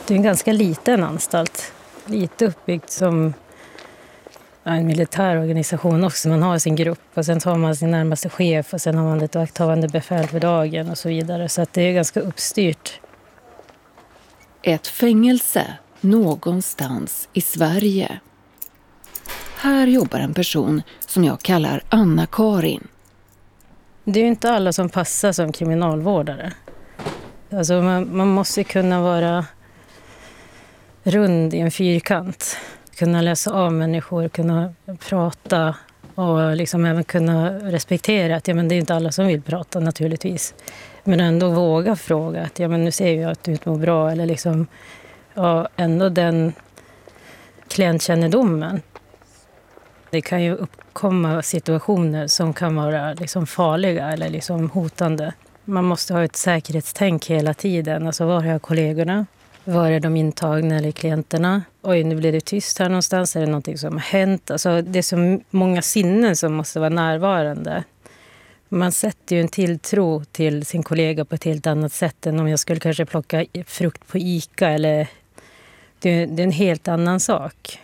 Det är en ganska liten anstalt. Lite uppbyggt som en militär organisation också. Man har sin grupp och sen tar man sin närmaste chef och sen har man ett vakthavande befäl för dagen och så vidare. Så att det är ganska uppstyrt. Ett fängelse någonstans i Sverige. Här jobbar en person som jag kallar Anna-Karin. Det är ju inte alla som passar som kriminalvårdare. Alltså man måste kunna vara rund i en fyrkant. Kunna läsa av människor, kunna prata och liksom även kunna respektera att men det är inte alla som vill prata naturligtvis. Men ändå våga fråga att men nu ser jag att du inte mår bra eller liksom ändå den klientkännedomen. Det kan ju uppkomma situationer som kan vara liksom farliga eller liksom hotande. Man måste ha ett säkerhetstänk hela tiden. Alltså var är kollegorna? Var är de intagna eller klienterna? Oj, nu blir det tyst här någonstans. Är det någonting som har hänt? Alltså det är så många sinnen som måste vara närvarande. Man sätter ju en tilltro till sin kollega på ett helt annat sätt än om jag skulle kanske plocka frukt på Ica. Eller det är en helt annan sak.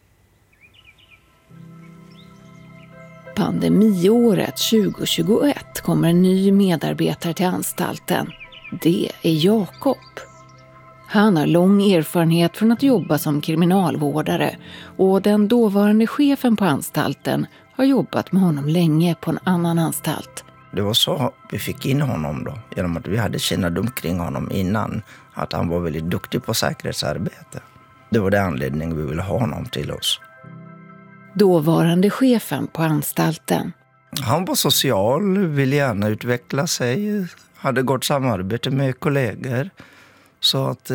Pandemiåret 2021 kommer en ny medarbetare till anstalten. Det är Jakob. Han har lång erfarenhet från att jobba som kriminalvårdare och den dåvarande chefen på anstalten har jobbat med honom länge på en annan anstalt. Det var så vi fick in honom då, genom att vi hade kännedom kring honom innan, att han var väldigt duktig på säkerhetsarbete. Det var det anledningen vi ville ha honom till oss. Dåvarande chefen på anstalten. Han var social, ville gärna utveckla sig, hade gott samarbete med kollegor. Så att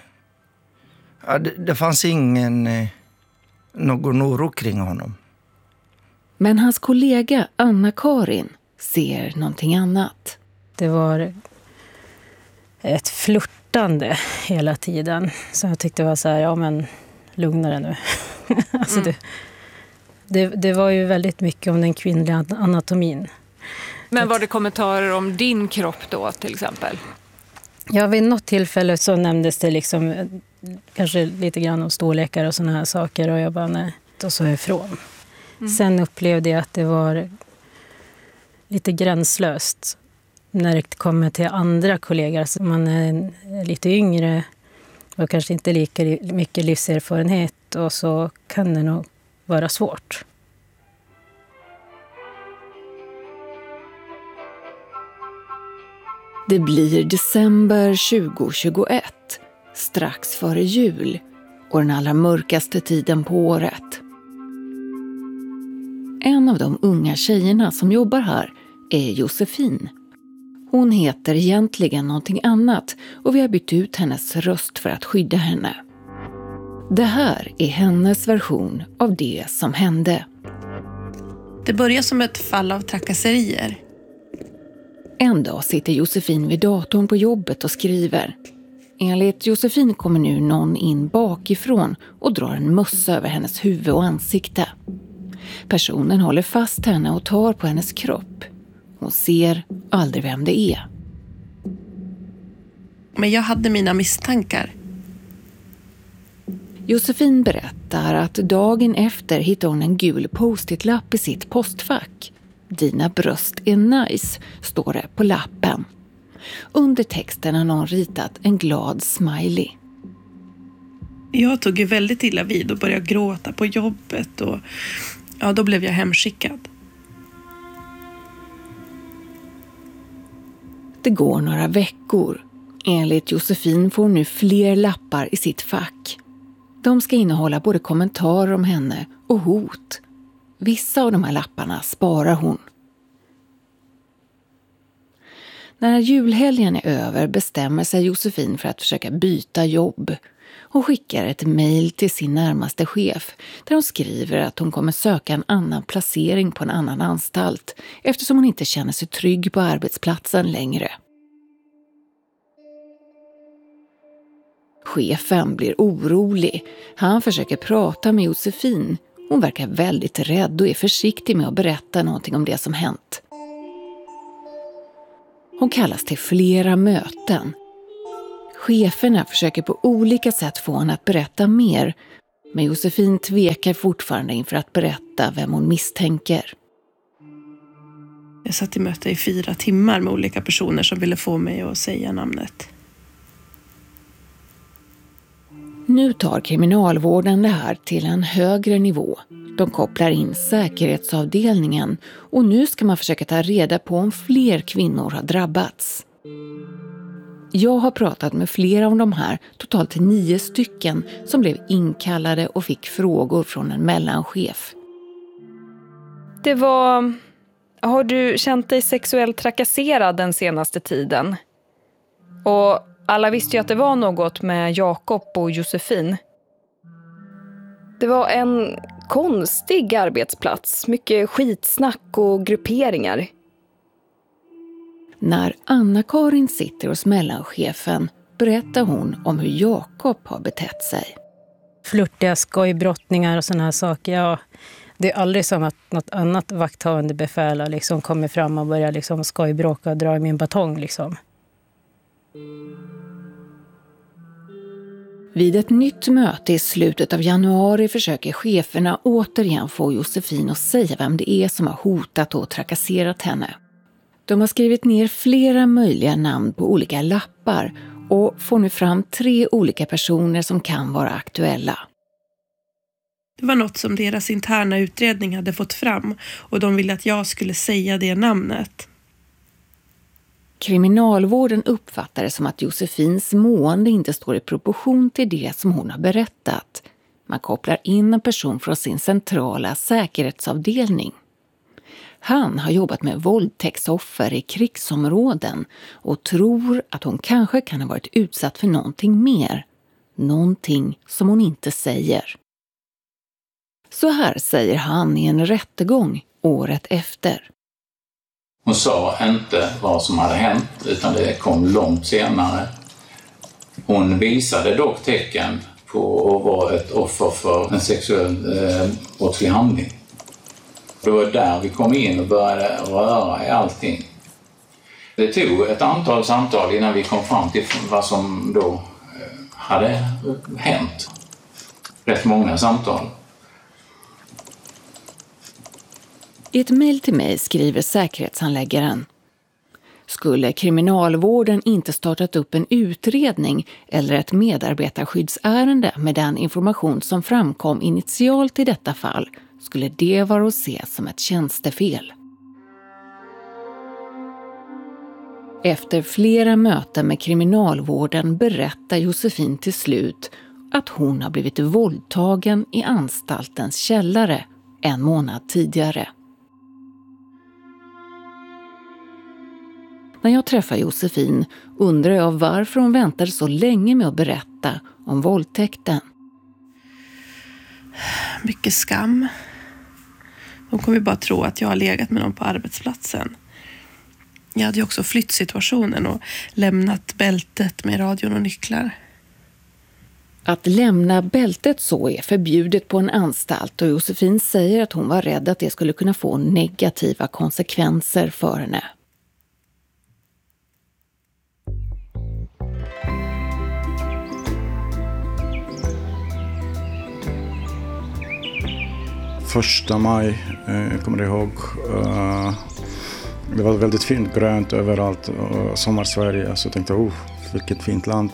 det fanns någon oro kring honom. Men hans kollega Anna-Karin ser någonting annat. Det var ett flirtande hela tiden. Så jag tyckte det var så här, men lugna dig nu. Alltså det var ju väldigt mycket om den kvinnliga anatomin. Men var det kommentarer om din kropp då till exempel? Ja, vid något tillfälle så nämndes det liksom kanske lite grann om storlekar och såna här saker och jag bara nej, och så ifrån. Sen upplevde jag att det var lite gränslöst när det kommer till andra kollegor. Så man är lite yngre och kanske inte lika mycket livserfarenhet och så kan det nog vara svårt. Det blir december 2021, strax före jul och den allra mörkaste tiden på året. En av de unga tjejerna som jobbar här är Josefin. Hon heter egentligen någonting annat och vi har bytt ut hennes röst för att skydda henne. Det här är hennes version av det som hände. Det börjar som ett fall av trakasserier. En dag sitter Josefin vid datorn på jobbet och skriver. Enligt Josefin kommer nu någon in bakifrån och drar en mössa över hennes huvud och ansikte. Personen håller fast henne och tar på hennes kropp. Hon ser aldrig vem det är. Men jag hade mina misstankar. Josefin berättar att dagen efter hittar hon en gul post-it-lapp i sitt postfack. Dina bröst är nice, står det på lappen. Under texten har någon ritat en glad smiley. Jag tog ju väldigt illa vid och började gråta på jobbet och då blev jag hemskickad. Det går några veckor. Enligt Josefin får hon nu fler lappar i sitt fack. De ska innehålla både kommentarer om henne och hot. Vissa av de här lapparna sparar hon. När julhelgen är över bestämmer sig Josefin för att försöka byta jobb. Hon skickar ett mejl till sin närmaste chef där hon skriver att hon kommer söka en annan placering på en annan anstalt eftersom hon inte känner sig trygg på arbetsplatsen längre. Chefen blir orolig. Han försöker prata med Josefin. Hon verkar väldigt rädd och är försiktig med att berätta någonting om det som hänt. Hon kallas till flera möten. cheferna försöker på olika sätt få henne att berätta mer. Men Josefin tvekar fortfarande inför att berätta vem hon misstänker. Jag satt i möte i 4 timmar med olika personer som ville få mig att säga namnet. Nu tar kriminalvården det här till en högre nivå. De kopplar in säkerhetsavdelningen och nu ska man försöka ta reda på om fler kvinnor har drabbats. Jag har pratat med flera av de här, totalt 9 stycken, som blev inkallade och fick frågor från en mellanchef. Har du känt dig sexuellt trakasserad den senaste tiden? Och alla visste ju att det var något med Jakob och Josefin. Det var en konstig arbetsplats, mycket skitsnack och grupperingar. När Anna-Karin sitter hos mellanchefen berättar hon om hur Jakob har betett sig. Flirtiga skojbrottningar och såna här saker. Ja, det är aldrig som att något annat vakthavande befäl liksom kommer fram och börjar liksom skojbråka och dra i min batong liksom. Vid ett nytt möte i slutet av januari försöker cheferna återigen få Josefin att säga vem det är som har hotat och trakasserat henne. De har skrivit ner flera möjliga namn på olika lappar och får nu fram 3 olika personer som kan vara aktuella. Det var något som deras interna utredning hade fått fram och de ville att jag skulle säga det namnet. Kriminalvården uppfattar det som att Josefins mående inte står i proportion till det som hon har berättat. Man kopplar in en person från sin centrala säkerhetsavdelning. Han har jobbat med våldtäktsoffer i krigsområden och tror att hon kanske kan ha varit utsatt för någonting mer. Någonting som hon inte säger. Så här säger han i en rättegång året efter. Hon sa inte vad som hade hänt utan det kom långt senare. Hon visade dock tecken på att vara ett offer för en sexuell brottslig handling. Det var där vi kom in och började röra i allting. Det tog ett antal samtal innan vi kom fram till vad som då hade hänt. Rätt många samtal. I ett mejl till mig skriver säkerhetshandläggaren: skulle kriminalvården inte startat upp en utredning eller ett medarbetarskyddsärende med den information som framkom initialt i detta fall skulle det vara att se som ett tjänstefel. Efter flera möten med kriminalvården berättar Josefin till slut att hon har blivit våldtagen i anstaltens källare 1 månad tidigare. När jag träffar Josefin undrar jag varför hon väntade så länge med att berätta om våldtäkten. Mycket skam. De kommer ju bara tro att jag har legat med någon på arbetsplatsen. Jag hade ju också flytt situationen och lämnat bältet med radion och nycklar. Att lämna bältet så är förbjudet på en anstalt och Josefin säger att hon var rädd att det skulle kunna få negativa konsekvenser för henne. Första maj, kommer jag ihåg. Det var väldigt fint, grönt överallt. Sommarsverige, så jag tänkte, vilket fint land.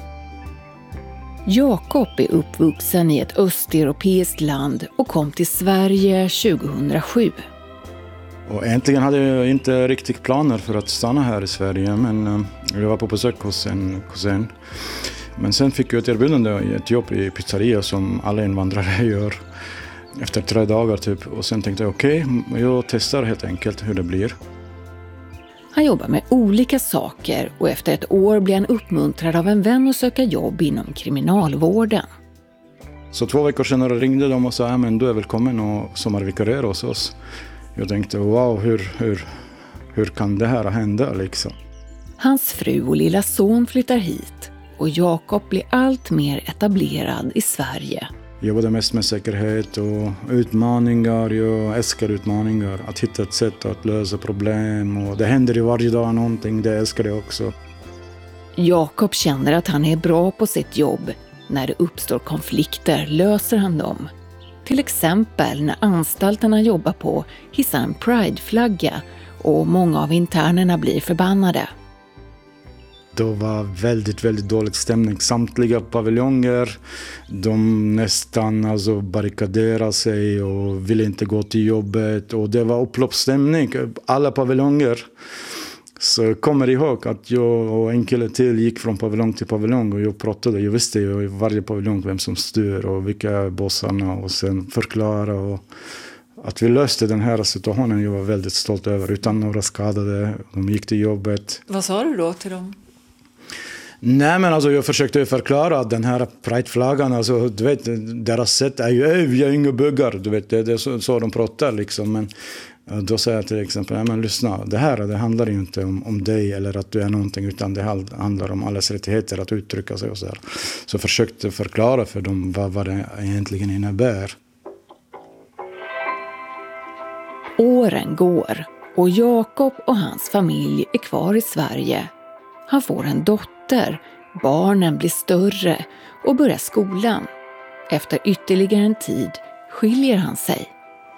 Jakob är uppvuxen i ett östeuropeiskt land och kom till Sverige 2007. Och egentligen hade jag inte riktigt planer för att stanna här i Sverige, men jag var på besök hos en kusin. Men sen fick jag ett erbjudande i ett jobb i pizzeria som alla invandrare gör. Efter 3 dagar typ. Och sen tänkte jag okej, jag testar helt enkelt hur det blir. Han jobbar med olika saker och efter ett år blir han uppmuntrad av en vän att söka jobb inom kriminalvården. Så 2 veckor senare ringde de och sa men du är välkommen och sommarvikariera hos oss. Jag tänkte wow, hur kan det här hända liksom? Hans fru och lilla son flyttar hit och Jakob blir allt mer etablerad i Sverige. Jag jobbade mest med säkerhet och utmaningar. Jag älskar utmaningar. Att hitta ett sätt att lösa problem. Och det händer ju varje dag någonting. Det älskar jag också. Jakob känner att han är bra på sitt jobb. När det uppstår konflikter löser han dem. Till exempel när anstalterna jobbar på hissar en Pride-flagga och många av internerna blir förbannade. Det var väldigt, väldigt dålig stämning. Samtliga paviljonger, de nästan barrikaderade sig och ville inte gå till jobbet. Och det var upploppsstämning, alla paviljonger. Så jag kommer ihåg att jag och en kille till gick från paviljong till paviljong och jag pratade. Jag visste ju i varje paviljong vem som styr och vilka är bossarna och sen förklara. Och att vi löste den här situationen jag var väldigt stolt över utan några skadade. De gick till jobbet. Vad sa du då till dem? Nej, men jag försökte förklara att den här Pride-flaggan, du vet, deras sätt är ju, vi är inga bögar, du vet, det är så de pratar liksom. Men då säger jag till exempel, men lyssna, det handlar ju inte om dig eller att du är någonting, utan det handlar om allas rättigheter att uttrycka sig och så här. Så försökte förklara för dem vad det egentligen innebär. Åren går och Jakob och hans familj är kvar i Sverige. Han får en dotter, barnen blir större och börjar skolan. Efter ytterligare en tid skiljer han sig.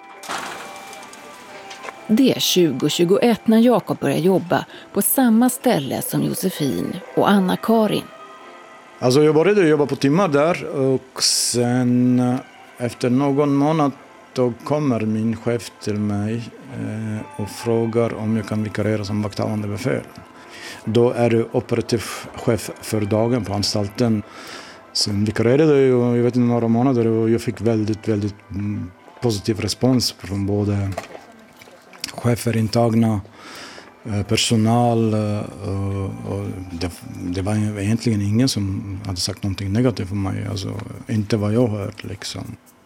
Det är 2021 när Jakob börjar jobba på samma ställe som Josefin och Anna-Karin. Jag började jobba på timmar där och sen efter någon månad då kommer min chef till mig och frågar om jag kan vikariera som vakthavande befäl. Då är du operativ chef för dagen på anstalten. Sen vikarierade jag vet inte några månader och jag fick väldigt, väldigt positiv respons från både chefer, intagna, personal. Och det var egentligen ingen som hade sagt någonting negativt för mig. Inte vad jag hört liksom.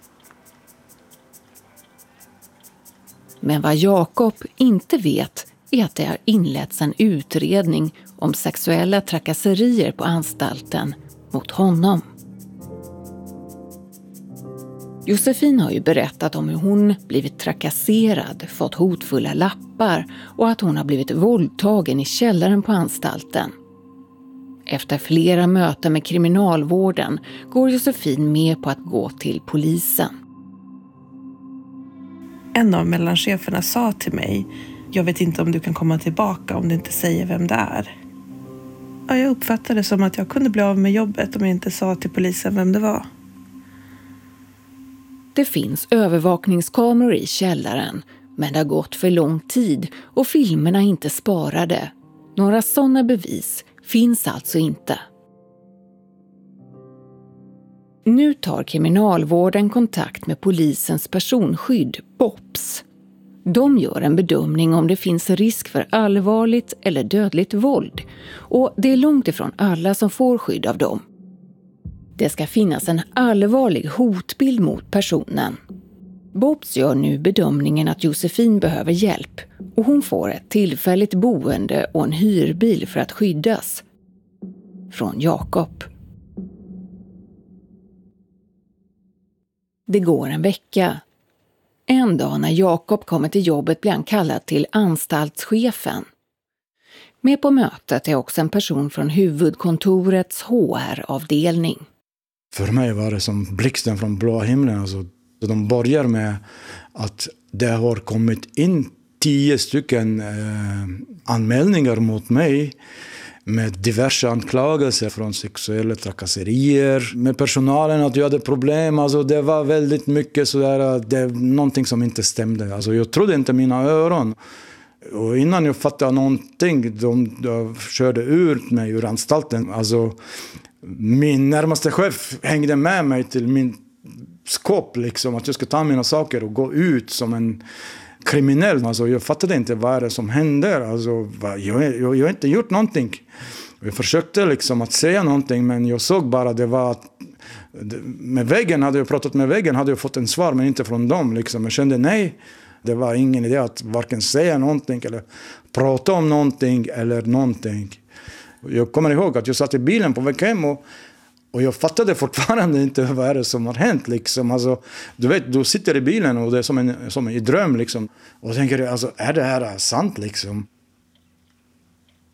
Men vad Jakob inte vet är att det har inletts en utredning om sexuella trakasserier på anstalten mot honom. Josefin har ju berättat om hur hon blivit trakasserad, fått hotfulla lappar och att hon har blivit våldtagen i källaren på anstalten. Efter flera möten med kriminalvården går Josefin med på att gå till polisen. En av mellancheferna sa till mig, jag vet inte om du kan komma tillbaka om du inte säger vem det är. Ja, jag uppfattade det som att jag kunde bli av med jobbet om jag inte sa till polisen vem det var. Det finns övervakningskameror i källaren, men det har gått för lång tid och filmerna är inte sparade. Några sådana bevis finns alltså inte. Nu tar kriminalvården kontakt med polisens personskydd, BOPS. De gör en bedömning om det finns risk för allvarligt eller dödligt våld, och det är långt ifrån alla som får skydd av dem. Det ska finnas en allvarlig hotbild mot personen. BOPS gör nu bedömningen att Josefin behöver hjälp och hon får ett tillfälligt boende och en hyrbil för att skyddas. Från Jakob. Det går en vecka. En dag när Jakob kommer till jobbet blir han kallad till anstaltschefen. Med på mötet är också en person från huvudkontorets HR-avdelning. För mig var det som blixten från blå himlen. De börjar med att det har kommit in 10 stycken anmälningar mot mig med diverse anklagelser från sexuella trakasserier. Med personalen att jag hade problem. Det var väldigt mycket sådär, det någonting som inte stämde. Jag trodde inte mina öron. Och innan jag fattade någonting, de körde ut mig ur anstalten. Min närmaste chef hängde med mig till min skåp liksom, att jag ska ta mina saker och gå ut som en kriminell. Jag fattade inte vad det som händer. Jag har inte gjort någonting. Jag försökte liksom att säga någonting, men jag såg bara det var att med väggen hade jag pratat med väggen, hade jag fått en svar, men inte från dem liksom. Jag kände nej. Det var ingen idé att varken säga någonting eller prata om någonting eller någonting. Jag kommer ihåg att jag satt i bilen på väg hem och jag fattade fortfarande inte vad är det som har hänt liksom. Du vet, du sitter i bilen och det är som en dröm liksom. Och tänker, är det här sant liksom?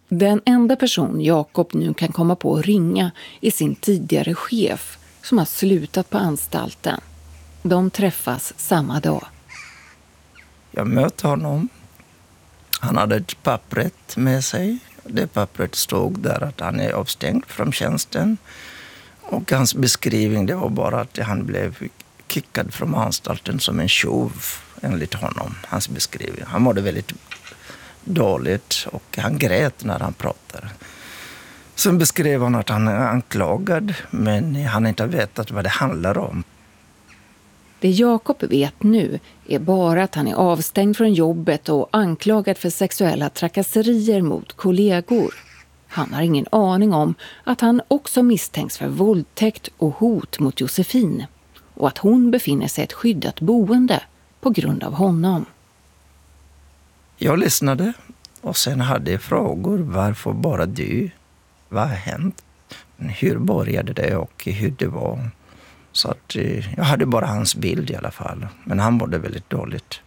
Den enda person Jakob nu kan komma på att ringa är sin tidigare chef som har slutat på anstalten. De träffas samma dag. Jag mötte honom. Han hade ett pappret med sig. Det pappret stod där att han är avstängd från tjänsten. Och hans beskrivning det var bara att han blev kickad från anstalten som en tjuv enligt honom. Hans beskrivning. Han mådde väldigt dåligt och han grät när han pratade. Sen beskrev han att han är anklagad men han inte vetat vad det handlar om. Det Jakob vet nu är bara att han är avstängd från jobbet och anklagad för sexuella trakasserier mot kollegor. Han har ingen aning om att han också misstänks för våldtäkt och hot mot Josefin och att hon befinner sig i ett skyddat boende på grund av honom. Jag lyssnade och sen hade jag frågor. Varför bara du? Vad har hänt? Hur började det och hur det var? Så att jag hade bara hans bild i alla fall. Men han mådde väldigt dåligt.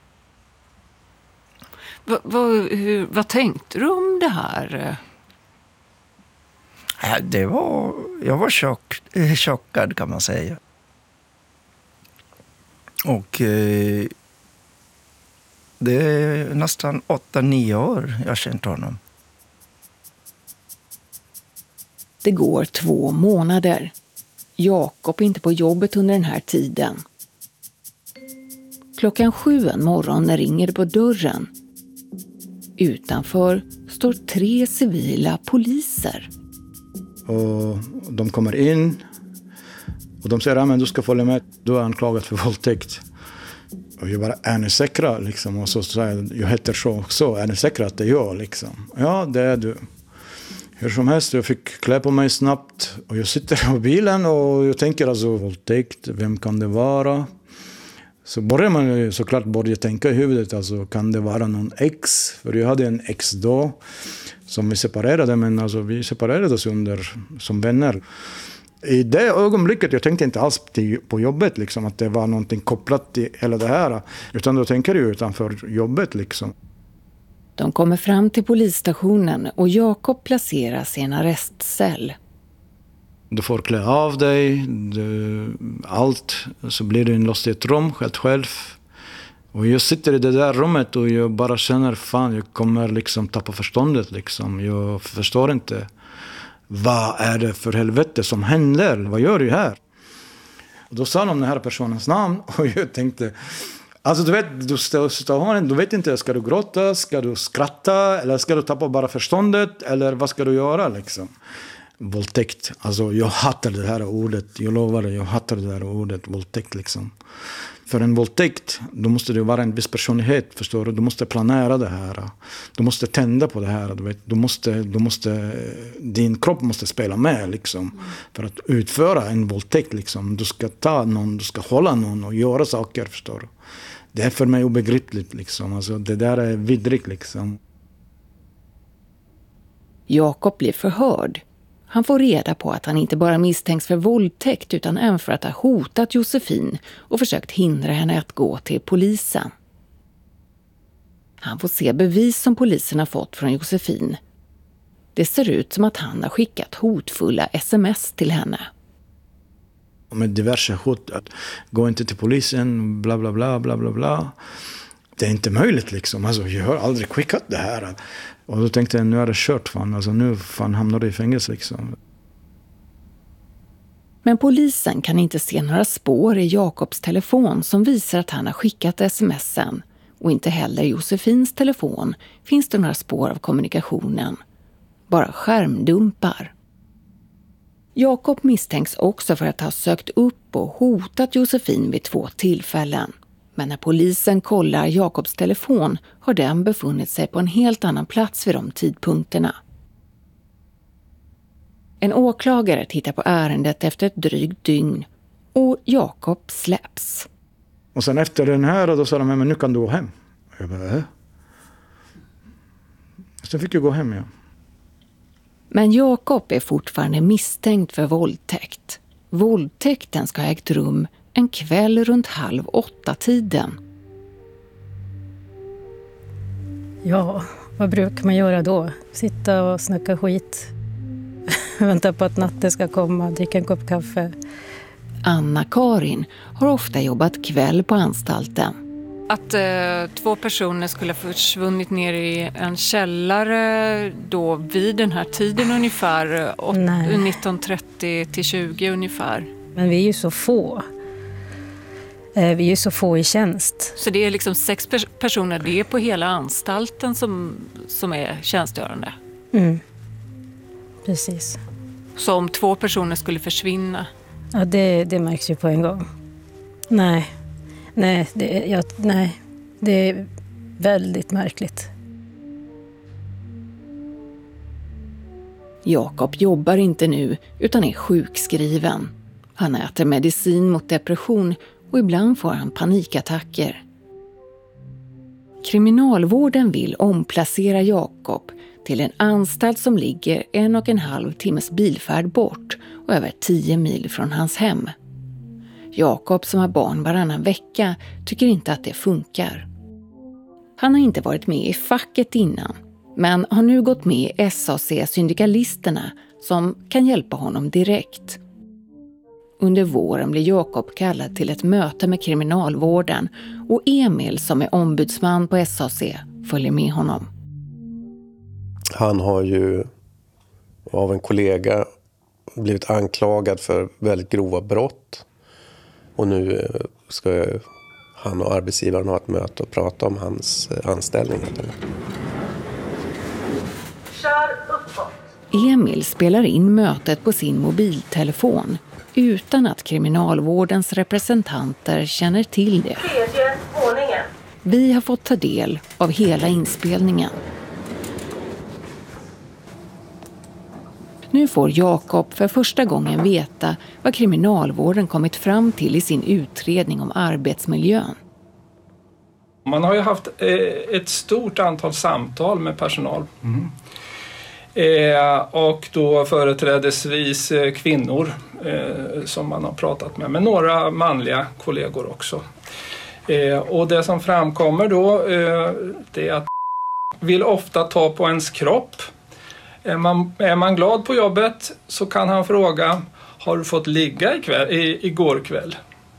Vad tänkte du om det här? Jag var chockad kan man säga. Och det är nästan 8-9 år jag har känt honom. Det går 2 månader. Jakob är inte på jobbet under den här tiden. 7:00 en morgon ringer det på dörren. Utanför står 3 civila poliser. Och de kommer in och de säger att du ska följa med, du är anklagad för våldtäkt. Och jag bara, är ni säkra? Liksom. Och så säger jag heter så, är ni säkra att det är jag? Liksom. Ja, det är du. Hur som helst, jag fick klä på mig snabbt och jag sitter i bilen och jag tänker alltså våldtäkt, vem kan det vara? Så börjar man såklart tänka i huvudet, alltså kan det vara någon ex? För jag hade en ex då som vi separerade, men alltså vi separerade oss som vänner. I det ögonblicket, jag tänkte inte alls på jobbet liksom, att det var någonting kopplat till hela det här, utan då tänker jag utanför jobbet liksom. De kommer fram till polisstationen och Jakob placeras i en arrestcell. Du får klä av dig, allt, så blir du inlåst i ett rum helt själv. Och jag sitter i det där rummet och jag bara känner, fan jag kommer liksom tappa förståndet liksom. Jag förstår inte, vad är det för helvete som händer? Vad gör du här? Och då sa de den här personens namn och jag tänkte, alltså du vet, du vet inte, ska du gråta, ska du skratta eller ska du tappa bara förståndet eller vad ska du göra liksom? Våldtäkt, alltså jag hatar det här ordet, jag lovar det, jag hatar det här ordet, våldtäkt liksom. För en våldtäkt, då måste det vara en viss personlighet, förstår du? Du måste planera det här, du måste tända på det här, du vet. Du måste, din kropp måste spela med liksom, för att utföra en våldtäkt liksom. Du ska ta någon, du ska hålla någon och göra saker, förstår du? Det är för mig obegripligt liksom, alltså det där är vidrigt liksom. Jakob blir förhörd. Han får reda på att han inte bara misstänks för våldtäkt utan även för att ha hotat Josefin och försökt hindra henne att gå till polisen. Han får se bevis som polisen har fått från Josefin. Det ser ut som att han har skickat hotfulla sms till henne. Med diverse hot, att gå inte till polisen, bla bla bla bla bla bla. Det är inte möjligt liksom, alltså jag har aldrig skickat det här. Och då tänkte jag, nu är det kört fan, alltså nu fan hamnar du i fängelse liksom. Men polisen kan inte se några spår i Jakobs telefon som visar att han har skickat sms:en. Och inte heller i Josefins telefon finns det några spår av kommunikationen. Bara skärmdumpar. Jakob misstänks också för att ha sökt upp och hotat Josefin vid 2 tillfällen. Men när polisen kollar Jakobs telefon har den befunnit sig på en helt annan plats vid de tidpunkterna. En åklagare tittar på ärendet efter ett drygt dygn och Jakob släpps. Och sen efter den här då sa de, men nu kan du gå hem. Jag bara, Sen fick jag gå hem, ja. Men Jakob är fortfarande misstänkt för våldtäkt. Våldtäkten ska ha ägt rum en kväll runt 7:30-tiden. Ja, Vad brukar man göra då? Sitta och snacka skit. Vänta på att natten ska komma, dricka en kopp kaffe. Anna-Karin har ofta jobbat kväll på anstalten. Att 2 personer skulle ha försvunnit ner i en källare då vid den här tiden ungefär, 1930 till 20 ungefär. Men vi är ju så få. Vi är ju så få i tjänst. Så det är liksom 6 personer, det är på hela anstalten som är tjänstgörande? Mm. Precis. Så om 2 personer skulle försvinna? Ja, det märks ju på en gång. Nej, det är väldigt märkligt. Jakob jobbar inte nu utan är sjukskriven. Han äter medicin mot depression och ibland får han panikattacker. Kriminalvården vill omplacera Jakob till en anstalt som ligger 1,5 timmes bilfärd bort och över 10 mil från hans hem. Jakob, som har barn varannan vecka, tycker inte att det funkar. Han har inte varit med i facket innan, men har nu gått med i SAC-syndikalisterna som kan hjälpa honom direkt. Under våren blir Jakob kallad till ett möte med kriminalvården och Emil, som är ombudsman på SAC, följer med honom. Han har ju av en kollega blivit anklagad för väldigt grova brott. Och nu ska han och arbetsgivaren ha ett möte och prata om hans anställning. Emil spelar in mötet på sin mobiltelefon utan att kriminalvårdens representanter känner till det. Vi har fått ta del av hela inspelningen. Nu får Jakob för första gången veta vad kriminalvården kommit fram till i sin utredning om arbetsmiljön. Man har ju haft ett stort antal samtal med personal. Och då företrädesvis kvinnor som man har pratat med några manliga kollegor också. Och det som framkommer då det är att vill ofta ta på ens kropp. Är man glad på jobbet så kan han fråga: har du fått ligga igår kväll?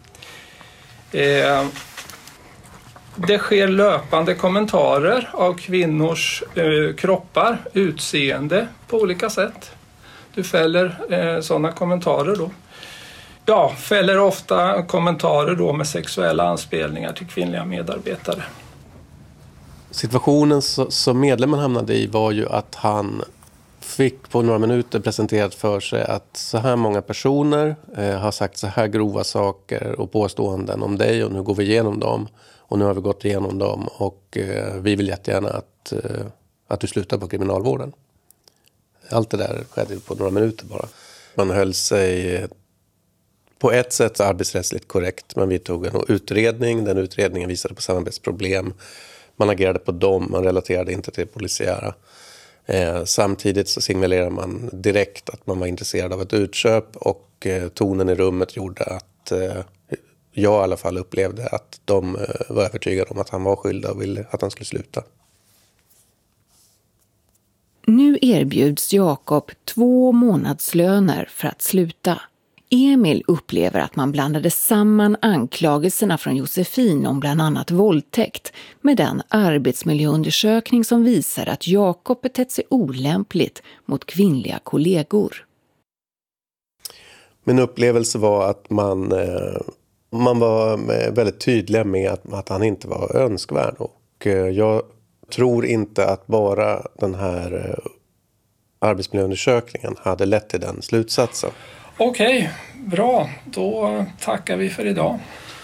Det sker löpande kommentarer av kvinnors kroppar, utseende på olika sätt. Du fäller sådana kommentarer då. Ja, fäller ofta kommentarer då med sexuella anspelningar till kvinnliga medarbetare. Situationen som medlemmen hamnade i var ju att han fick på några minuter presenterat för sig att så här många personer har sagt så här grova saker och påståenden om dig, och nu går vi igenom dem. Och nu har vi gått igenom dem och vi vill jättegärna att du slutar på kriminalvården. Allt det där skedde på några minuter bara. Man höll sig på ett sätt arbetsrättsligt korrekt, men vi tog en utredning. Den utredningen visade på samarbetsproblem. Man agerade på dem, man relaterade inte till polisiära. Samtidigt så signalerade man direkt att man var intresserad av ett utköp, och tonen i rummet gjorde att jag i alla fall upplevde att de var övertygade om att han var skyldig och ville att han skulle sluta. Nu erbjuds Jakob 2 månadslöner för att sluta. Emil upplever att man blandade samman anklagelserna från Josefin om bland annat våldtäkt med den arbetsmiljöundersökning som visar att Jakob betett sig olämpligt mot kvinnliga kollegor. Min upplevelse var att man var väldigt tydlig med att han inte var önskvärd, och jag tror inte att bara den här arbetsmiljöundersökningen hade lett till den slutsatsen. Okej, bra. Då tackar vi för idag.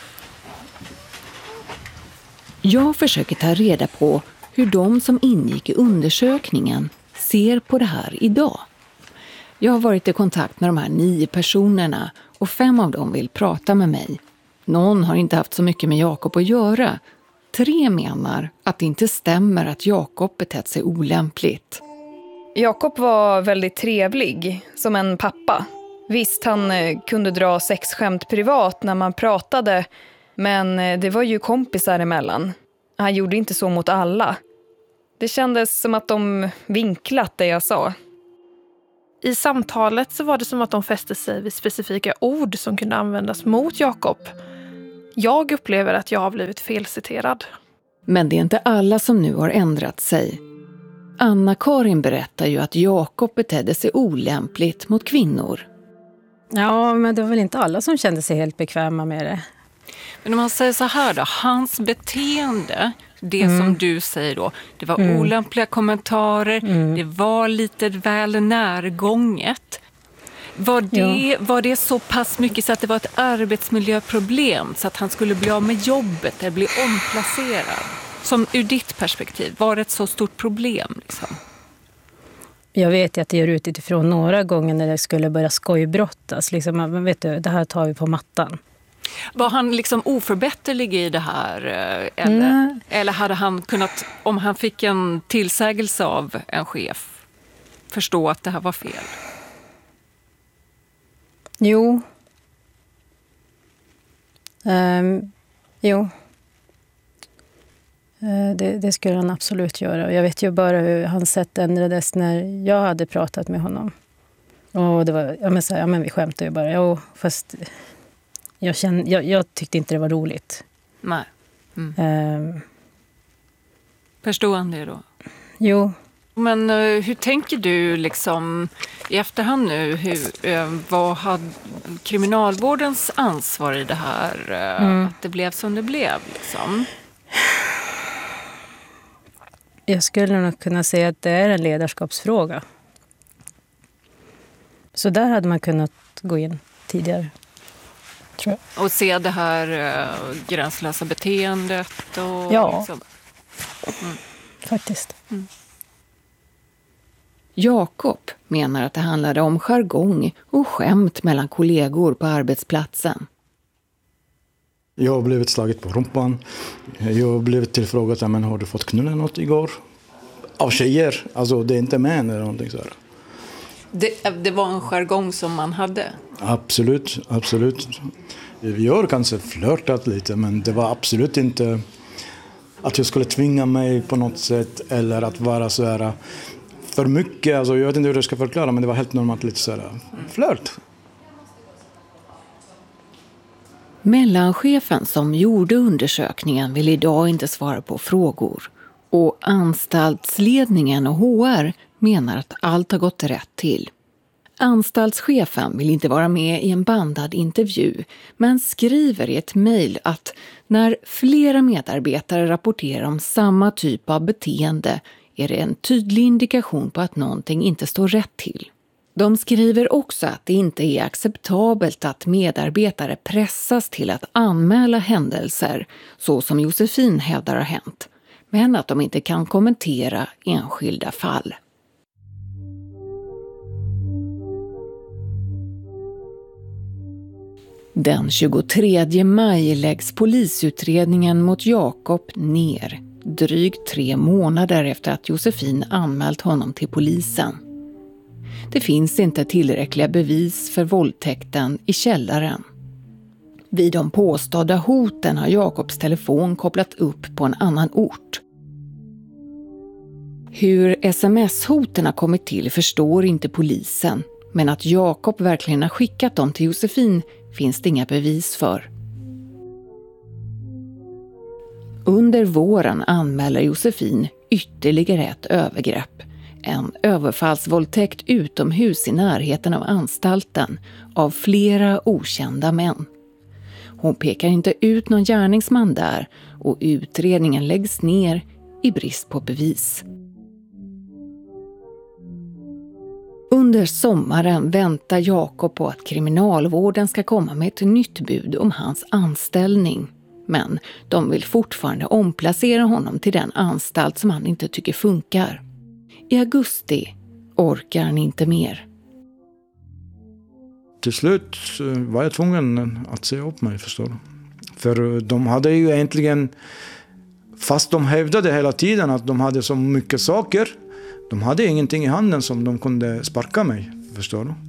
Jag försöker ta reda på hur de som ingick i undersökningen ser på det här idag. Jag har varit i kontakt med de här 9 personerna och 5 av dem vill prata med mig. Någon har inte haft så mycket med Jakob att göra. 3 menar att det inte stämmer att Jakob betett sig olämpligt. Jakob var väldigt trevlig, som en pappa. Visst, han kunde dra sexskämt privat när man pratade, men det var ju kompisar emellan. Han gjorde inte så mot alla. Det kändes som att de vinklat det jag sa. I samtalet så var det som att de fäste sig vid specifika ord som kunde användas mot Jakob. Jag upplever att jag har blivit felciterad. Men det är inte alla som nu har ändrat sig. Anna-Karin berättar ju att Jakob betedde sig olämpligt mot kvinnor. Ja, men det var väl inte alla som kände sig helt bekväma med det. Men om man säger så här då, hans beteende, det som du säger då, det var olämpliga kommentarer, det var lite väl närgånget. Var det så pass mycket så att det var ett arbetsmiljöproblem så att han skulle bli av med jobbet eller bli omplacerad? Som ur ditt perspektiv, var det ett så stort problem liksom? Jag vet ju att det gör ut utifrån några gånger när det skulle börja skojbrottas. Liksom, men vet du, det här tar vi på mattan. Var han liksom oförbätterlig i det här? Eller hade han kunnat, om han fick en tillsägelse av en chef, förstå att det här var fel? Jo. Det skulle han absolut göra. Jag vet ju bara hur hans sätt ändrades när jag hade pratat med honom. Och det var, men vi skämtade ju bara. Fast jag tyckte inte det var roligt. Nej. Förstod han det då? Jo. Men hur tänker du liksom i efterhand nu? Vad hade kriminalvårdens ansvar i det här? Att det blev som det blev liksom? Jag skulle nog kunna säga att det är en ledarskapsfråga. Så där hade man kunnat gå in tidigare, tror jag. Och se det här gränslösa beteendet? Och ja, liksom. Faktiskt. Jakob menar att det handlade om jargong och skämt mellan kollegor på arbetsplatsen. Jag har blivit slaget på rumpan. Jag har blivit tillfrågad, men har du fått knulla något igår? Av tjejer. Alltså det är inte män eller någonting så här. Det var en jargong som man hade? Absolut. Vi har kanske flörtat lite, men det var absolut inte att jag skulle tvinga mig på något sätt eller att vara så här för mycket. Alltså, jag vet inte hur jag ska förklara, men det var helt normalt lite så här flört. Mellanchefen som gjorde undersökningen vill idag inte svara på frågor. Och anstaltsledningen och HR menar att allt har gått rätt till. Anstaltschefen vill inte vara med i en bandad intervju, men skriver i ett mejl att när flera medarbetare rapporterar om samma typ av beteende är det en tydlig indikation på att någonting inte står rätt till. De skriver också att det inte är acceptabelt att medarbetare pressas till att anmäla händelser så som Josefin hävdar har hänt, men att de inte kan kommentera enskilda fall. Den 23 maj läggs polisutredningen mot Jakob ner, drygt 3 månader efter att Josefin anmält honom till polisen. Det finns inte tillräckliga bevis för våldtäkten i källaren. Vid de påstådda hoten har Jakobs telefon kopplat upp på en annan ort. Hur sms-hoten har kommit till förstår inte polisen, men att Jakob verkligen har skickat dem till Josefin finns det inga bevis för. Under våren anmäler Josefin ytterligare ett övergrepp. En överfallsvåldtäkt utomhus i närheten av anstalten av flera okända män. Hon pekar inte ut någon gärningsman där och utredningen läggs ner i brist på bevis. Under sommaren väntar Jakob på att kriminalvården ska komma med ett nytt bud om hans anställning. Men de vill fortfarande omplacera honom till den anstalt som han inte tycker funkar. I augusti orkar han inte mer. Till slut var jag tvungen att säga upp mig, förstår du. För de hade ju egentligen, fast de hävdade hela tiden att de hade så mycket saker, de hade ingenting i handen som de kunde sparka mig, förstår du.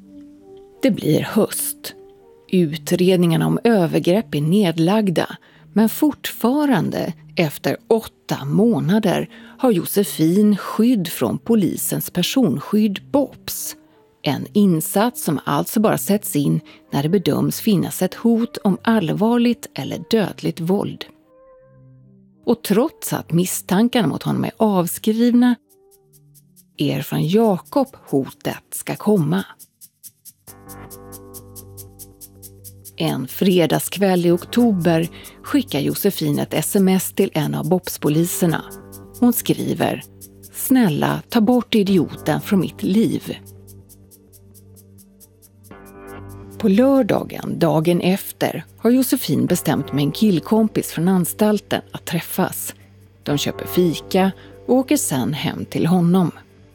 Det blir höst. Utredningarna om övergrepp är nedlagda, Men fortfarande, efter 8 månader, har Josefin skydd från polisens personskydd BOPS. En insats som alltså bara sätts in när det bedöms finnas ett hot om allvarligt eller dödligt våld. Och trots att misstankarna mot honom är avskrivna, är från Jakob hotet ska komma. En fredagskväll i oktober skickar Josefin ett sms till en av BOPS-poliserna. Hon skriver: "Snälla, ta bort idioten från mitt liv." På lördagen, dagen efter, har Josefin bestämt med en killkompis från anstalten att träffas. De köper fika och åker sedan hem till honom.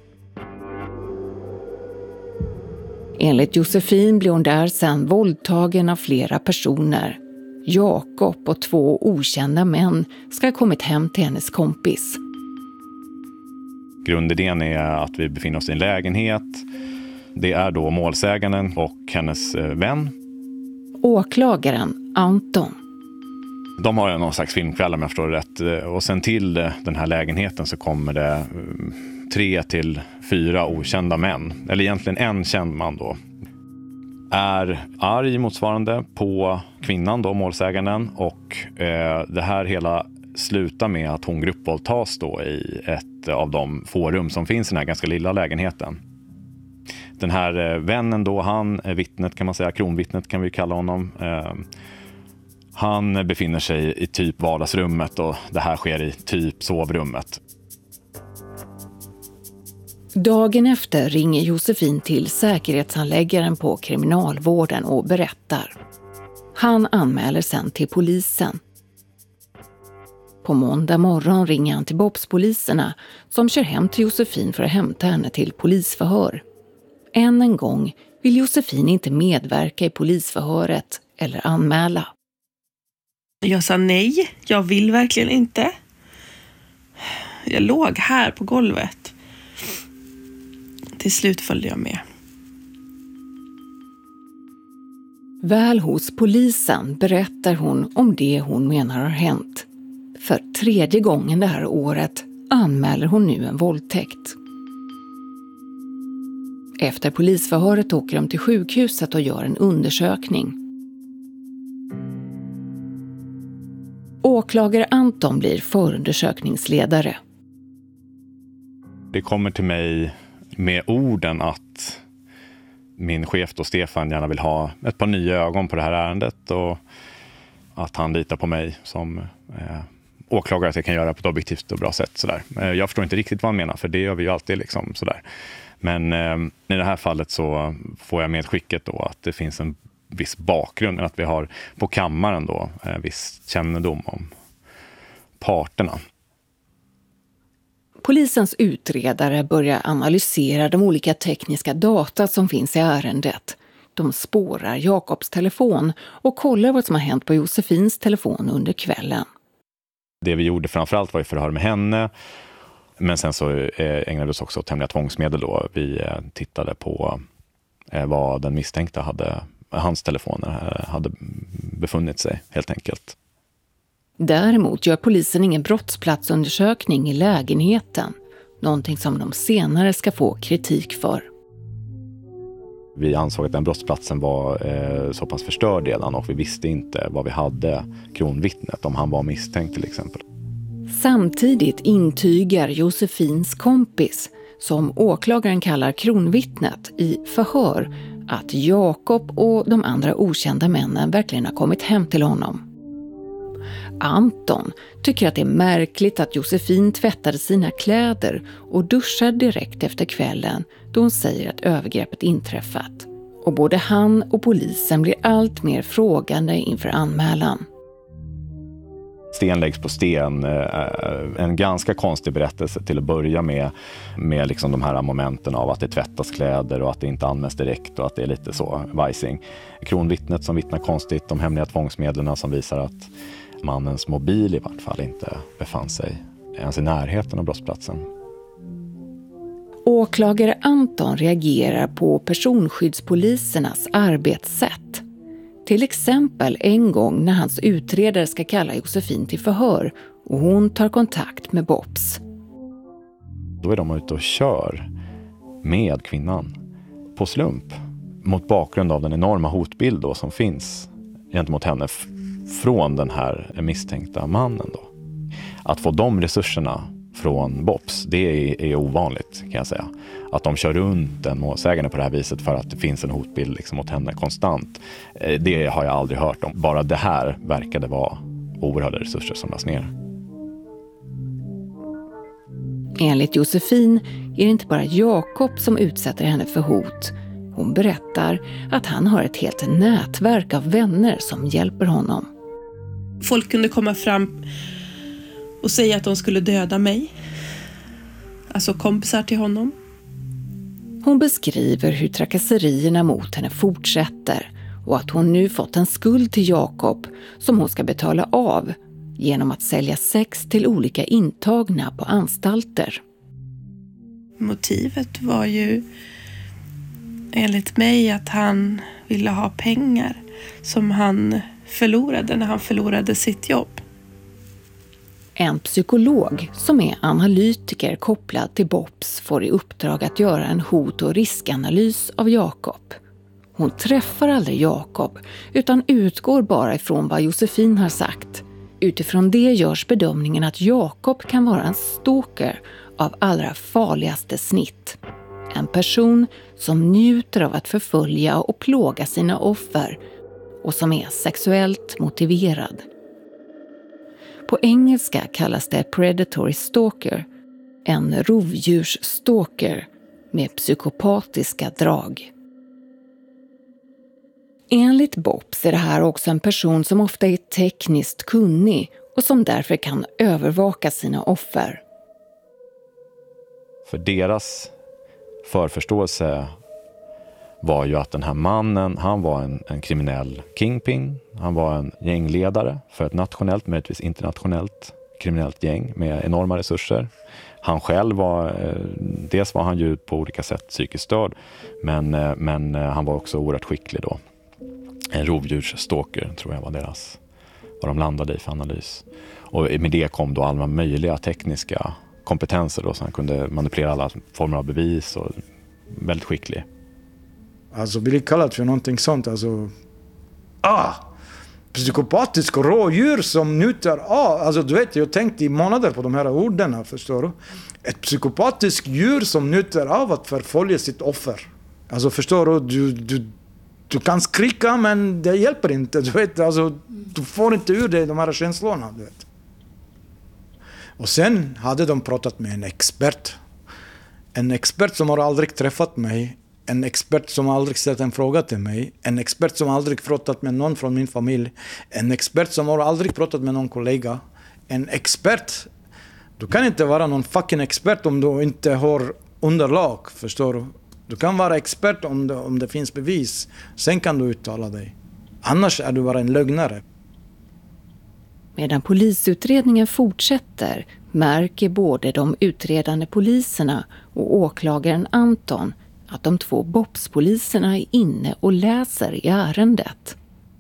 Enligt Josefin blir hon där sedan våldtagen av flera personer. Jakob och 2 okända män ska ha kommit hem till hennes kompis. Grundidén är att vi befinner oss i en lägenhet. Det är då målsäganden och hennes vän. Åklagaren Anton. De har någon slags filmkväll om jag förstår det rätt. Och sen till den här lägenheten så kommer det 3 till 4 okända män. Eller egentligen en känd man då. Är arg motsvarande på kvinnan då, målsäganden. Och det här hela slutar med att hon gruppvåldtas då i ett av de få rum som finns i den här ganska lilla lägenheten. Den här vännen då, han är vittnet kan man säga, kronvittnet kan vi kalla honom. Han befinner sig i typ vardagsrummet och det här sker i typ sovrummet. Dagen efter ringer Josefin till säkerhetshandläggaren på kriminalvården och berättar. Han anmäler sen till polisen. På måndag morgon ringer han till BOPS-poliserna som kör hem till Josefin för att hämta henne till polisförhör. Än en gång vill Josefin inte medverka i polisförhöret eller anmäla. Jag sa nej, jag vill verkligen inte. Jag låg här på golvet. Till slut följde jag med. Väl hos polisen berättar hon om det hon menar har hänt. För 3:e gången det här året anmäler hon nu en våldtäkt. Efter polisförhöret åker de till sjukhuset och gör en undersökning. Åklagare Anton blir förundersökningsledare. Det kommer till mig med orden att min chef då Stefan gärna vill ha ett par nya ögon på det här ärendet och att han litar på mig som åklagare att jag kan göra på ett objektivt och bra sätt. Sådär. Jag förstår inte riktigt vad han menar, för det gör vi ju alltid. Liksom, sådär. Men i det här fallet så får jag medskicket då att det finns en viss bakgrund, att vi har på kammaren då viss kännedom om parterna. Polisens utredare börjar analysera de olika tekniska data som finns i ärendet. De spårar Jakobs telefon och kollar vad som har hänt på Josefins telefon under kvällen. Det vi gjorde framförallt var ju förhör med henne. Men sen så ägnade vi oss också åt hemliga tvångsmedel då. Vi tittade på vad den misstänkta hans telefoner hade befunnit sig helt enkelt. Däremot gör polisen ingen brottsplatsundersökning i lägenheten. Någonting som de senare ska få kritik för. Vi ansåg att den brottsplatsen var så pass förstörd redan och vi visste inte vad vi hade kronvittnet, om han var misstänkt till exempel. Samtidigt intygar Josefins kompis, som åklagaren kallar kronvittnet, i förhör att Jakob och de andra okända männen verkligen har kommit hem till honom. Anton tycker att det är märkligt att Josefin tvättade sina kläder och duschade direkt efter kvällen då hon säger att övergreppet inträffat. Och både han och polisen blir allt mer frågande inför anmälan. Sten läggs på sten, en ganska konstig berättelse till att börja med liksom de här momenten av att det tvättas kläder och att det inte anmäls direkt och att det är lite så vajsing. Kronvittnet som vittnar konstigt, de hemliga tvångsmedlen som visar att mannens mobil i vart fall inte befann sig ens i närheten av brottsplatsen. Åklagare Anton reagerar på personskyddspolisernas arbetssätt. Till exempel en gång när hans utredare ska kalla Josefin till förhör och hon tar kontakt med Bobs. Då är de ute och kör med kvinnan på slump mot bakgrund av den enorma hotbild då som finns gentemot henne från den här misstänkta mannen då. Att få de resurserna från Bobs, det är ovanligt kan jag säga. Att de kör runt en målsägande på det här viset för att det finns en hotbild liksom mot henne konstant. Det har jag aldrig hört om. Bara det här verkade vara oerhörda resurser som lades ner. Enligt Josefin är det inte bara Jakob som utsätter henne för hot. Hon berättar att han har ett helt nätverk av vänner som hjälper honom. Folk kunde komma fram och säga att de skulle döda mig. Alltså kompisar till honom. Hon beskriver hur trakasserierna mot henne fortsätter och att hon nu fått en skuld till Jakob som hon ska betala av genom att sälja sex till olika intagna på anstalter. Motivet var ju enligt mig att han ville ha pengar som han förlorade när han förlorade sitt jobb. En psykolog som är analytiker kopplad till Bobs får i uppdrag att göra en hot- och riskanalys av Jakob. Hon träffar aldrig Jakob utan utgår bara ifrån vad Josefin har sagt. Utifrån det görs bedömningen att Jakob kan vara en stalker av allra farligaste snitt. En person som njuter av att förfölja och plåga sina offer och som är sexuellt motiverad. På engelska kallas det predatory stalker, en rovdjursstalker med psykopatiska drag. Enligt Bobs är det här också en person som ofta är tekniskt kunnig och som därför kan övervaka sina offer. För deras förförståelse var ju att den här mannen, han var en kriminell kingpin. Han var en gängledare för ett nationellt, möjligtvis internationellt kriminellt gäng med enorma resurser. Han själv var, dels var han ju på olika sätt psykiskt störd, men han var också oerhört skicklig då. En rovdjursstalker tror jag var vad de landade i för analys. Och med det kom då alla möjliga tekniska kompetenser då, så han kunde manipulera alla former av bevis och väldigt skicklig. Alltså blir kallat för någonting sånt, alltså psykopatisk rådjur som njuter alltså du vet, jag tänkte i månader på de här orden, förstår du? Ett psykopatiskt djur som njuter av att förfölja sitt offer. Alltså förstår du kan skrika men det hjälper inte, du vet, alltså du får inte ur dig de här känslorna, du vet. Och sen hade de pratat med en expert som har aldrig träffat mig, en expert som aldrig ställt en fråga till mig, en expert som aldrig pratat med någon från min familj, en expert som har aldrig pratat med någon kollega, en expert. Du kan inte vara någon fucking expert om du inte har underlag, förstår du? Du kan vara expert om det finns bevis, sen kan du uttala dig. Annars är du bara en lögnare. Medan polisutredningen fortsätter märker både de utredande poliserna och åklagaren Anton att de 2 Bobs-poliserna är inne och läser i ärendet.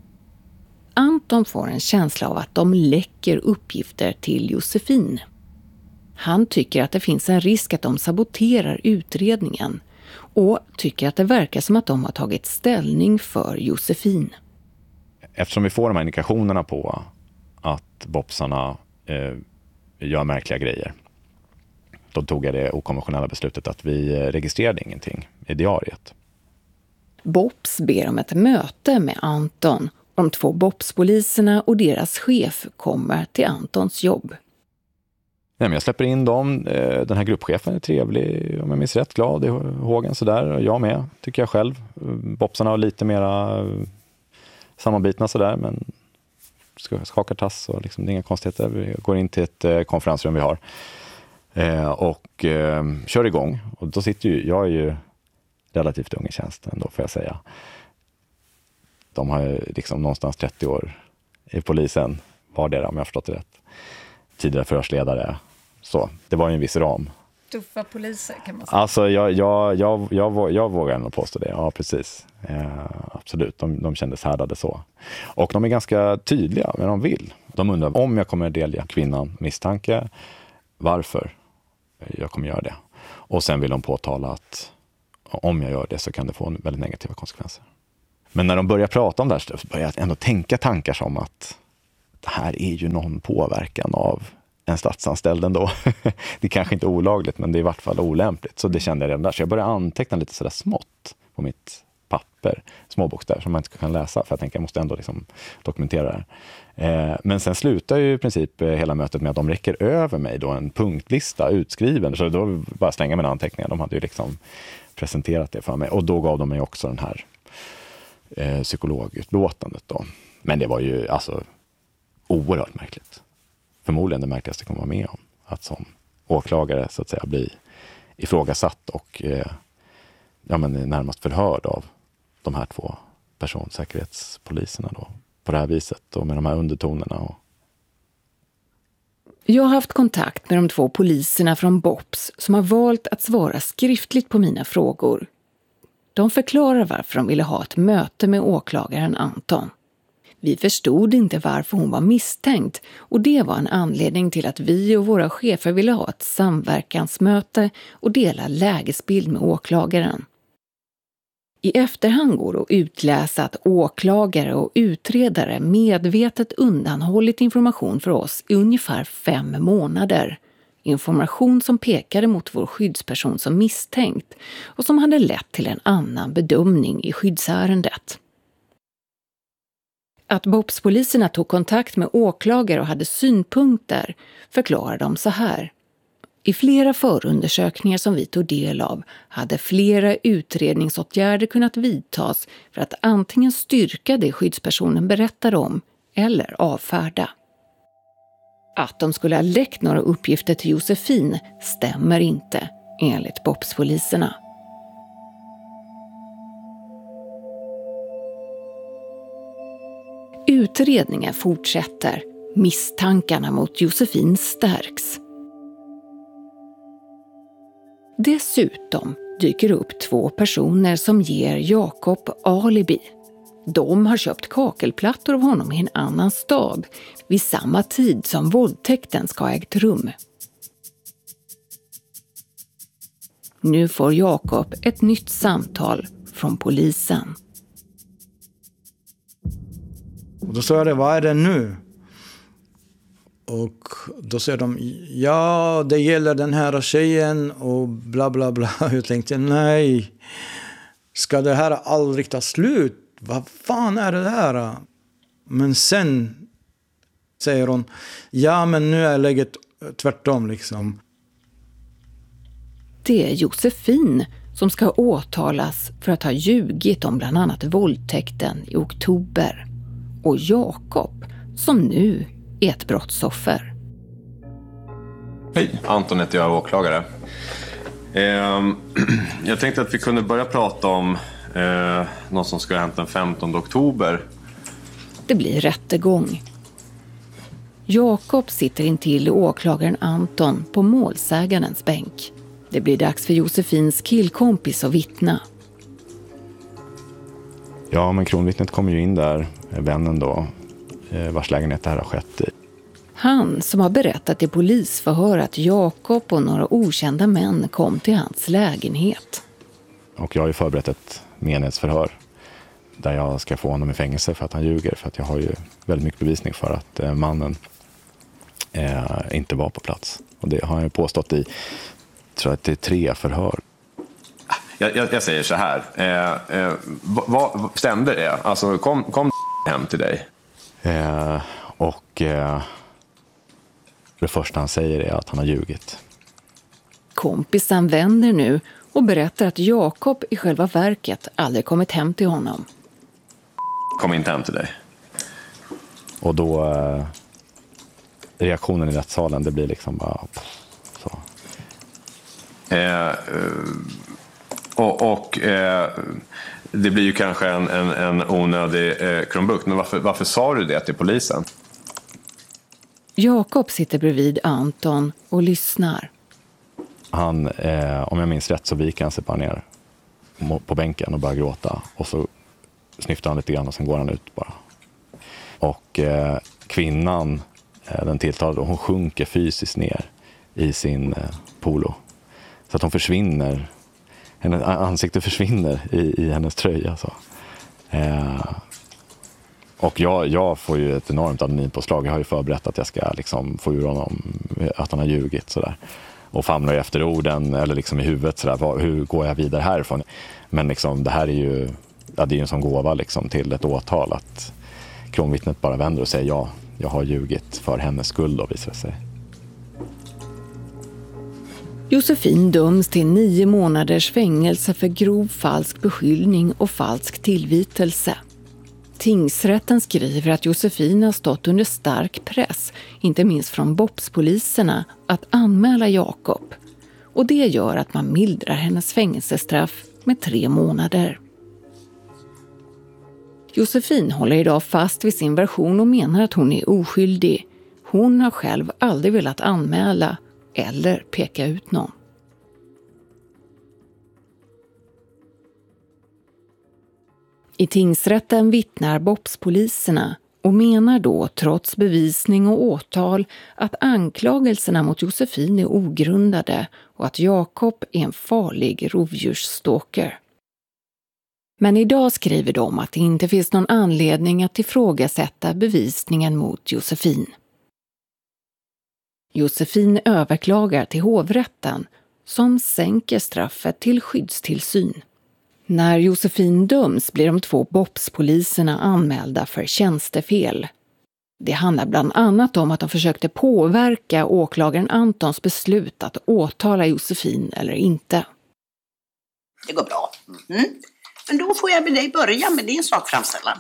Anton får en känsla av att de läcker uppgifter till Josefin. Han tycker att det finns en risk att de saboterar utredningen och tycker att det verkar som att de har tagit ställning för Josefin. Eftersom vi får de här indikationerna på att Bobsarna gör märkliga grejer, då tog jag det okonventionella beslutet att vi registrerade ingenting i diariet. Bobs ber om ett möte med Anton. De 2 Bobs-poliserna och deras chef kommer till Antons jobb. Nej, men jag släpper in dem. Den här gruppchefen är trevlig, om jag minns rätt, glad i hågen sådär. Och jag med, tycker jag själv. Bobsarna var lite mera sammanbitna sådär, men skakar tass och liksom, det är inga konstigheter. Vi går in till ett konferensrum vi har och kör igång. Och då sitter jag är ju relativt ung i tjänsten då, får jag säga. De har ju liksom någonstans 30 år i polisen, var det om jag har förstått det rätt. Tidigare förhörsledare. Så, det var ju en viss ram. Tuffa poliser kan man säga. Alltså jag vågar nog påstå det, ja precis. absolut. De kändes härdade så. Och de är ganska tydliga med de vill. De undrar om jag kommer delge kvinnan misstanke, varför jag kommer göra det. Och sen vill de påtala att om jag gör det så kan det få väldigt negativa konsekvenser. Men när de börjar prata om det här så börjar jag ändå tänka tankar som att det här är ju någon påverkan av en statsanställd ändå. Det är kanske inte olagligt, men det är i vart fall olämpligt. Så det kände jag redan där. Så jag började anteckna lite sådär smått på mitt papper. Små bokstäver som man inte kan läsa. För jag tänker jag måste ändå liksom dokumentera det här. Men sen slutar ju i princip hela mötet med att de räcker över mig då en punktlista utskriven. Så då bara slänga mina anteckningar. De hade ju liksom presenterat det för mig. Och då gav de mig också den här psykologutlåtandet då. Men det var ju alltså oerhört märkligt. Förmodligen det märkligaste jag kommer vara med om. Att som åklagare så att säga bli ifrågasatt och närmast förhörd av de här 2 personsäkerhetspoliserna då. På det här viset och med de här undertonerna. Jag har haft kontakt med de 2 poliserna från BOPS som har valt att svara skriftligt på mina frågor. De förklarar varför de ville ha ett möte med åklagaren Anton. Vi förstod inte varför hon var misstänkt och det var en anledning till att vi och våra chefer ville ha ett samverkansmöte och dela lägesbild med åklagaren. I efterhand går att utläsa att åklagare och utredare medvetet undanhållit information för oss i ungefär 5 månader. Information som pekade mot vår skyddsperson som misstänkt och som hade lett till en annan bedömning i skyddsärendet. Att BOPS-poliserna tog kontakt med åklagare och hade synpunkter förklarar de så här. I flera förundersökningar som vi tog del av hade flera utredningsåtgärder kunnat vidtas för att antingen styrka det skyddspersonen berättar om eller avfärda. Att de skulle ha läckt några uppgifter till Josefin stämmer inte, enligt BOPS-poliserna. Utredningen fortsätter. Misstankarna mot Josefin stärks. Dessutom dyker upp 2 personer som ger Jakob alibi. De har köpt kakelplattor av honom i en annan stad vid samma tid som våldtäkten ska ha ägt rum. Nu får Jakob ett nytt samtal från polisen. Och då sa jag det, vad är det nu? Och då säger de, ja det gäller den här tjejen och bla bla bla. Jag tänkte, nej, ska det här aldrig ta slut? Vad fan är det här? Men sen säger hon, ja men nu är läget tvärtom liksom. Det är Josefin som ska åtalas för att ha ljugit om bland annat våldtäkten i oktober. Och Jakob som nu är ett brottsoffer. Hej, Anton heter jag, åklagare. Jag tänkte att vi kunde börja prata om något som ska ha hänt den 15 oktober. Det blir rättegång. Jakob sitter intill åklagaren Anton på målsägarens bänk. Det blir dags för Josefins killkompis att vittna. Ja, men kronvittnet kommer ju in där, vännen då, vars lägenhet det här har skett i. Han som har berättat i polisförhör att Jakob och några okända män kom till hans lägenhet. Och jag har ju förberett ett menhetsförhör där jag ska få honom i fängelse för att han ljuger. För att jag har ju väldigt mycket bevisning för att mannen inte var på plats. Och det har han ju påstått i, tror jag att det är 3 förhör. Jag säger så här, vad stämde det? Alltså kom hem till dig? Det första han säger är att han har ljugit. Kompisen vänder nu och berättar att Jakob i själva verket aldrig kommit hem till honom. Kom inte hem till dig. Och då reaktionen i rättssalen, det blir liksom bara så. Det blir ju kanske en onödig krumbukt. Men varför sa du det till polisen? Jakob sitter bredvid Anton och lyssnar. Han, om jag minns rätt, så viker han sig bara ner på bänken och börjar gråta. Och så snyftar han lite grann och sen går han ut bara. Och kvinnan, den tilltalade, hon sjunker fysiskt ner i sin polo. Så att hon försvinner, hennes ansikte försvinner i hennes tröja. Så. Och jag får ju ett enormt adrenalinpåslag. Jag har ju förberett att jag ska liksom få ur honom att han har ljugit. Sådär. Och famlar ju efter orden eller liksom i huvudet. Sådär, hur går jag vidare härifrån? Men liksom, det här är ju, det är ju en sån gåva liksom, till ett åtal att kronvittnet bara vänder och säger ja, jag har ljugit för hennes skull och visar sig. Josefin döms till 9 månaders fängelse för grov falsk beskyllning och falsk tillvitelse. Tingsrätten skriver att Josefin har stått under stark press, inte minst från BOPS-poliserna, att anmäla Jakob. Och det gör att man mildrar hennes fängelsestraff med 3 månader. Josefin håller idag fast vid sin version och menar att hon är oskyldig. Hon har själv aldrig velat anmäla eller peka ut någon. I tingsrätten vittnar BOPS-poliserna och menar då, trots bevisning och åtal, att anklagelserna mot Josefin är ogrundade och att Jakob är en farlig rovdjursstalker. Men idag skriver de att det inte finns någon anledning att ifrågasätta bevisningen mot Josefin. Josefin överklagar till hovrätten som sänker straffet till skyddstillsyn. När Josefin döms blir de 2 BOPS-poliserna anmälda för tjänstefel. Det handlar bland annat om att de försökte påverka åklagaren Antons beslut att åtala Josefin eller inte. Det går bra. Men då får jag med dig börja med din sakframställan.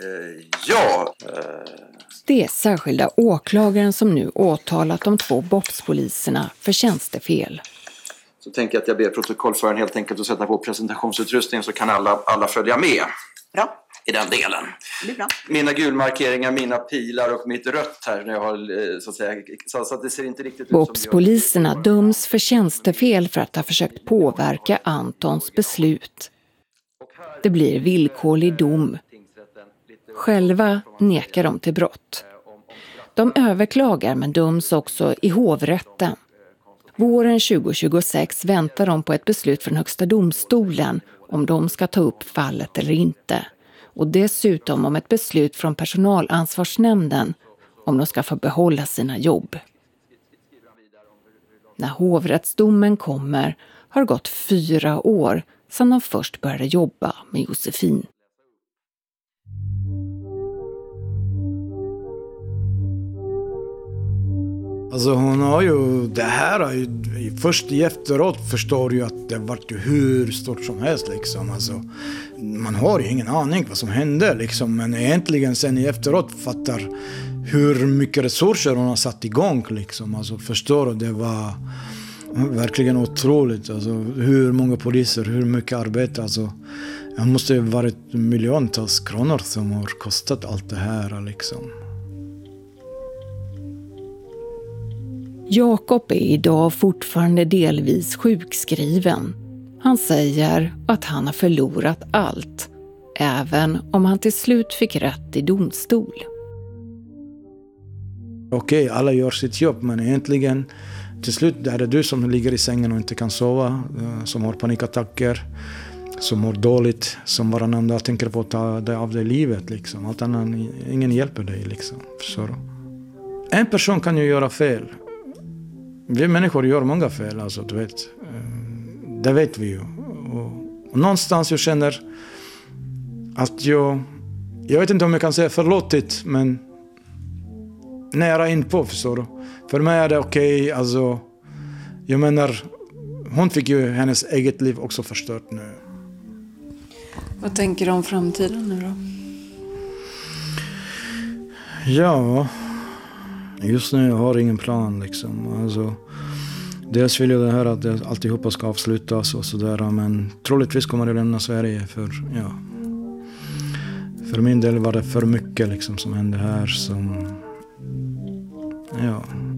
Det är särskilda åklagaren som nu åtalat de 2 BOPS-poliserna för tjänstefel. Så tänker jag att jag ber protokollföraren helt enkelt att sätta på presentationsutrustning så kan alla följa med. Bra. I den delen. Det är bra. Mina gulmarkeringar, mina pilar och mitt rött här när jag har så att säga, så att det ser inte riktigt ut som BOPS-poliserna döms för tjänstefel för att ha försökt påverka Antons beslut. Det blir villkorlig dom. Själva nekar de till brott. De överklagar men döms också i hovrätten. Våren 2026 väntar de på ett beslut från Högsta domstolen om de ska ta upp fallet eller inte. Och dessutom om ett beslut från personalansvarsnämnden om de ska få behålla sina jobb. När hovrättsdomen kommer har gått 4 år sedan de först började jobba med Josefin. Alltså hon har ju, det här har ju, först efteråt förstår ju att det var ju hur stort som helst liksom. Alltså, man har ju ingen aning vad som hände liksom, men egentligen sen efteråt fattar hur mycket resurser hon har satt igång liksom. Alltså förstår, det var verkligen otroligt. Alltså hur många poliser, hur mycket arbete, alltså det måste ju varit miljontals kronor som har kostat allt det här liksom. Jakob är idag fortfarande delvis sjukskriven. Han säger att han har förlorat allt, även om han till slut fick rätt i domstol. Okej, alla gör sitt jobb, men egentligen till slut är det du som ligger i sängen och inte kan sova, som har panikattacker, som mår dåligt, som varandra tänker på att ta det av det livet liksom. Allt annat, ingen hjälper dig liksom. Så. En person kan ju göra fel. Vi människor gör många fel, alltså, du vet. Det vet vi ju. Och någonstans jag känner att jag vet inte om jag kan säga förlåtit, men nära in på, förstår du. För mig är det okej, alltså, jag menar, hon fick ju hennes eget liv också förstört nu. Vad tänker du om framtiden nu då? Ja, just nu har jag ingen plan liksom. Alltså, dels vill jag det här att alltihopa ska avslutas och sådär, men troligtvis kommer jag lämna Sverige för min del var det för mycket liksom som hände här som